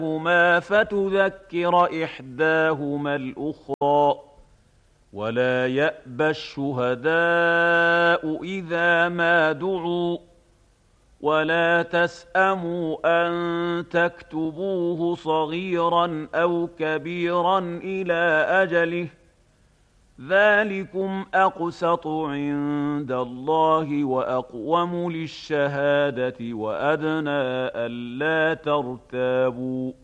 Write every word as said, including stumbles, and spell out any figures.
هما فتذكر إحداهما الأخرى ولا يأبى الشهداء إذا ما دعوا ولا تسأموا أن تكتبوه صغيرا أو كبيرا إلى أجله ذلكم أقسط عند الله وأقوم للشهادة وأدنى ألا ترتابوا